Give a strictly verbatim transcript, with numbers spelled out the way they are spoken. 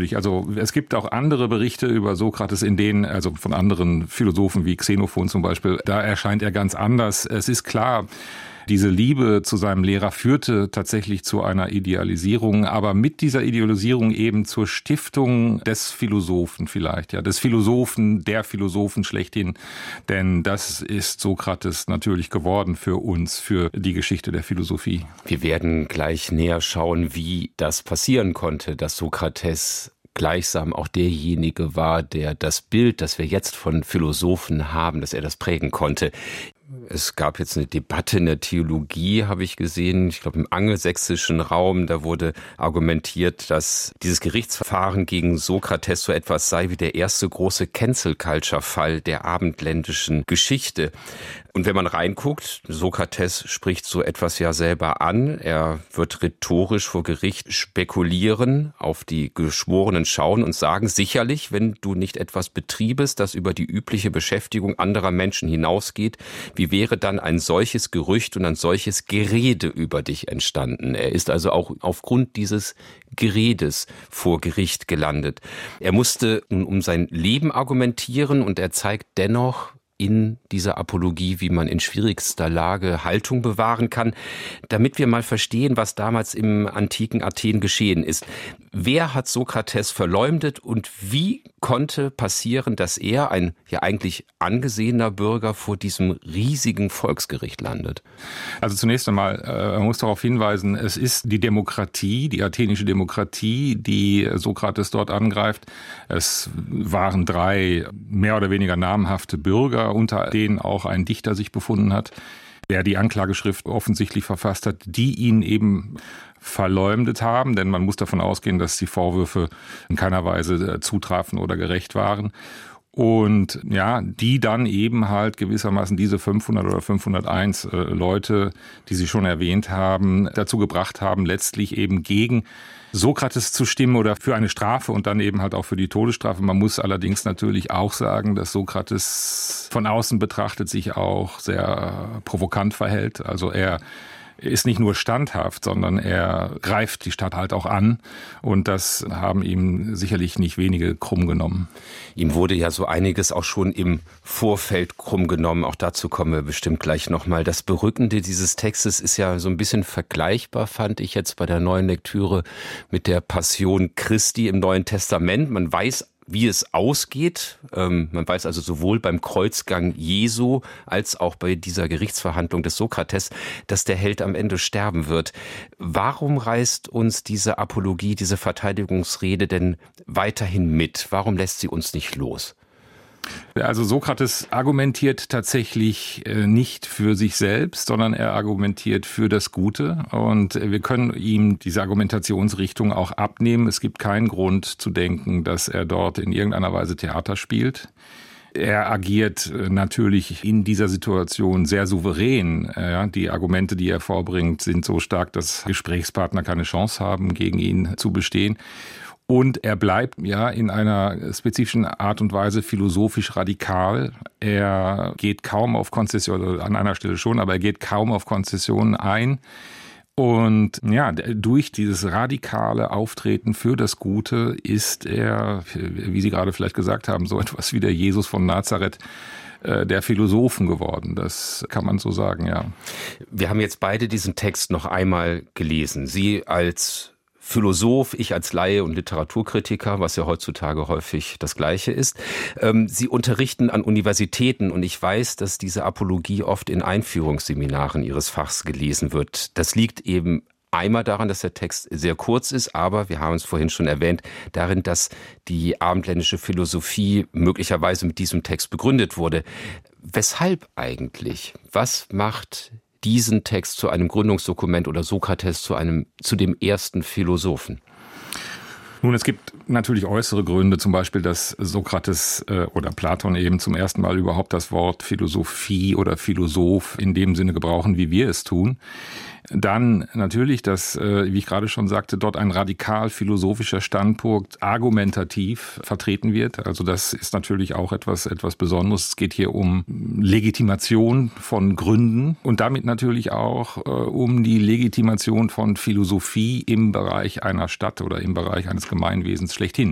natürlich. Also es gibt auch andere Berichte über Sokrates, in denen, also von anderen Philosophen wie Xenophon zum Beispiel, da erscheint er ganz anders. Es ist klar, diese Liebe zu seinem Lehrer führte tatsächlich zu einer Idealisierung, aber mit dieser Idealisierung eben zur Stiftung des Philosophen vielleicht, ja, des Philosophen, der Philosophen schlechthin. Denn das ist Sokrates natürlich geworden für uns, für die Geschichte der Philosophie. Wir werden gleich näher schauen, wie das passieren konnte, dass Sokrates gleichsam auch derjenige war, der das Bild, das wir jetzt von Philosophen haben, dass er das prägen konnte. Es gab jetzt eine Debatte in der Theologie, habe ich gesehen, ich glaube im angelsächsischen Raum, da wurde argumentiert, dass dieses Gerichtsverfahren gegen Sokrates so etwas sei wie der erste große Cancel-Culture-Fall der abendländischen Geschichte. Und wenn man reinguckt, Sokrates spricht so etwas ja selber an. Er wird rhetorisch vor Gericht spekulieren, auf die Geschworenen schauen und sagen, sicherlich, wenn du nicht etwas betriebest, das über die übliche Beschäftigung anderer Menschen hinausgeht, wie wäre dann ein solches Gerücht und ein solches Gerede über dich entstanden? Er ist also auch aufgrund dieses Geredes vor Gericht gelandet. Er musste nun um sein Leben argumentieren und er zeigt dennoch in dieser Apologie, wie man in schwierigster Lage Haltung bewahren kann, damit wir mal verstehen, was damals im antiken Athen geschehen ist. Wer hat Sokrates verleumdet und wie konnte passieren, dass er, ein ja eigentlich angesehener Bürger, vor diesem riesigen Volksgericht landet? Also zunächst einmal, äh, man muss darauf hinweisen, es ist die Demokratie, die athenische Demokratie, die Sokrates dort angreift. Es waren drei mehr oder weniger namhafte Bürger, unter denen auch ein Dichter sich befunden hat, der die Anklageschrift offensichtlich verfasst hat, die ihn eben verleumdet haben, denn man muss davon ausgehen, dass die Vorwürfe in keiner Weise zutrafen oder gerecht waren. Und ja, die dann eben halt gewissermaßen diese fünfhundert oder fünfhunderteins äh, Leute, die Sie schon erwähnt haben, dazu gebracht haben, letztlich eben gegen Sokrates zu stimmen oder für eine Strafe und dann eben halt auch für die Todesstrafe. Man muss allerdings natürlich auch sagen, dass Sokrates von außen betrachtet sich auch sehr provokant verhält. Also er ist nicht nur standhaft, sondern er greift die Stadt halt auch an. Und das haben ihm sicherlich nicht wenige krumm genommen. Ihm wurde ja so einiges auch schon im Vorfeld krumm genommen. Auch dazu kommen wir bestimmt gleich nochmal. Das Berückende dieses Textes ist ja so ein bisschen vergleichbar, fand ich jetzt bei der neuen Lektüre, mit der Passion Christi im Neuen Testament. Man weiß, wie es ausgeht. Ähm, man weiß also sowohl beim Kreuzgang Jesu als auch bei dieser Gerichtsverhandlung des Sokrates, dass der Held am Ende sterben wird. Warum reißt uns diese Apologie, diese Verteidigungsrede denn weiterhin mit? Warum lässt sie uns nicht los? Also Sokrates argumentiert tatsächlich nicht für sich selbst, sondern er argumentiert für das Gute. Und wir können ihm diese Argumentationsrichtung auch abnehmen. Es gibt keinen Grund zu denken, dass er dort in irgendeiner Weise Theater spielt. Er agiert natürlich in dieser Situation sehr souverän. Ja, die Argumente, die er vorbringt, sind so stark, dass Gesprächspartner keine Chance haben, gegen ihn zu bestehen. Und er bleibt ja in einer spezifischen Art und Weise philosophisch radikal. Er geht kaum auf Konzessionen, an einer Stelle schon, aber er geht kaum auf Konzessionen ein. Und ja, durch dieses radikale Auftreten für das Gute ist er, wie Sie gerade vielleicht gesagt haben, so etwas wie der Jesus von Nazareth, der Philosophen geworden. Das kann man so sagen, ja. Wir haben jetzt beide diesen Text noch einmal gelesen. Sie als Philosoph, ich als Laie und Literaturkritiker, was ja heutzutage häufig das Gleiche ist. Ähm, Sie unterrichten an Universitäten und ich weiß, dass diese Apologie oft in Einführungsseminaren Ihres Fachs gelesen wird. Das liegt eben einmal daran, dass der Text sehr kurz ist, aber wir haben es vorhin schon erwähnt, darin, dass die abendländische Philosophie möglicherweise mit diesem Text begründet wurde. Weshalb eigentlich? Was macht diesen Text zu einem Gründungsdokument oder Sokrates zu einem, zu dem ersten Philosophen? Nun, es gibt natürlich äußere Gründe, zum Beispiel, dass Sokrates äh, oder Platon eben zum ersten Mal überhaupt das Wort Philosophie oder Philosoph in dem Sinne gebrauchen, wie wir es tun. Dann natürlich, dass, äh, wie ich gerade schon sagte, dort ein radikal philosophischer Standpunkt argumentativ vertreten wird. Also das ist natürlich auch etwas, etwas Besonderes. Es geht hier um Legitimation von Gründen und damit natürlich auch äh, um die Legitimation von Philosophie im Bereich einer Stadt oder im Bereich eines Gemeinwesens schlechthin.